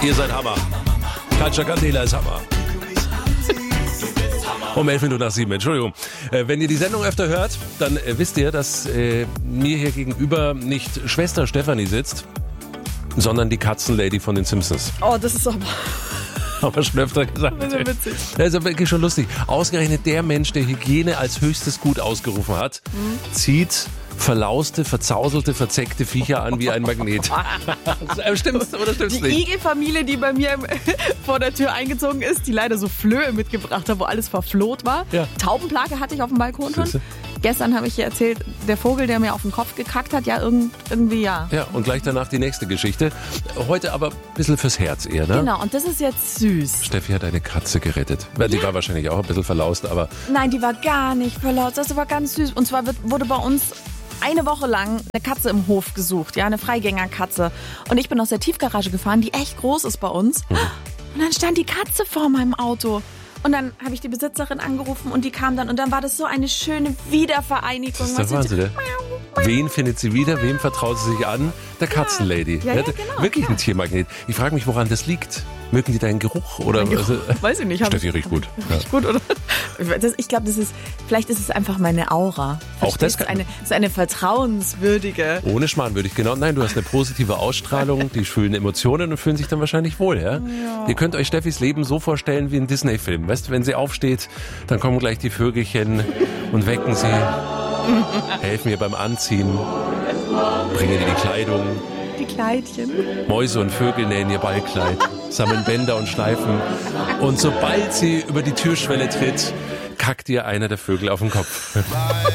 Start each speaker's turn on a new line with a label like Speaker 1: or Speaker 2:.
Speaker 1: Ihr seid Hammer. Katja Candela ist Hammer. Um 11:07, Entschuldigung. Wenn ihr die Sendung öfter hört, dann wisst ihr, dass mir hier gegenüber nicht Schwester Stefanie sitzt, sondern die Katzenlady von den Simpsons.
Speaker 2: Oh, das ist
Speaker 1: Aber schon öfter gesagt.
Speaker 2: Das ist ja witzig.
Speaker 1: Das ist wirklich schon lustig. Ausgerechnet der Mensch, der Hygiene als höchstes Gut ausgerufen hat, zieht verlauste, verzauselte, verzeckte Viecher an wie ein Magnet. Stimmt's oder stimmt's
Speaker 2: Die
Speaker 1: nicht?
Speaker 2: Igel-Familie, die bei mir vor der Tür eingezogen ist, die leider so Flöhe mitgebracht hat, wo alles verfloht war.
Speaker 1: Ja.
Speaker 2: Taubenplage hatte ich auf dem Balkon schon.
Speaker 1: Siehste?
Speaker 2: Gestern habe ich hier erzählt, der Vogel, der mir auf den Kopf gekackt hat, ja, irgendwie ja.
Speaker 1: Ja, und gleich danach die nächste Geschichte. Heute aber ein bisschen fürs Herz eher, ne?
Speaker 2: Genau, und das ist jetzt süß.
Speaker 1: Steffi hat eine Katze gerettet. Die war wahrscheinlich auch ein bisschen verlaust, aber
Speaker 2: Nein, die war gar nicht verlaut, das war ganz süß. Und zwar wurde bei uns eine Woche lang eine Katze im Hof gesucht, ja, eine Freigängerkatze. Und ich bin aus der Tiefgarage gefahren, die echt groß ist bei uns. Und dann stand die Katze vor meinem Auto. Und dann habe ich die Besitzerin angerufen und die kam dann. Und dann war das so eine schöne Wiedervereinigung.
Speaker 1: das ist der Wahnsinn, ne? Wen findet sie wieder? Wem vertraut sie sich an? Der Katzenlady.
Speaker 2: Ja, genau.
Speaker 1: Wirklich ein Tiermagnet. Ich frage mich, woran das liegt. Mögen die deinen Geruch? Oder
Speaker 2: Weiß ich nicht.
Speaker 1: Steffi riecht gut.
Speaker 2: Riecht gut, oder? Ich glaube, vielleicht ist es einfach meine Aura.
Speaker 1: Auch das
Speaker 2: ist eine vertrauenswürdige.
Speaker 1: Ohne Schmarrn würde ich genau. Nein, du hast eine positive Ausstrahlung, die fühlen Emotionen und fühlen sich dann wahrscheinlich wohl, ja? Ihr könnt euch Steffis Leben so vorstellen wie ein Disney-Film. Weißt du, wenn sie aufsteht, dann kommen gleich die Vögelchen und wecken sie, helfen ihr beim Anziehen, bringen ihr die Kleidung.
Speaker 2: Die Kleidchen.
Speaker 1: Mäuse und Vögel nähen ihr Ballkleid, sammeln Bänder und Schleifen. Und sobald sie über die Türschwelle tritt, kackt ihr einer der Vögel auf den Kopf.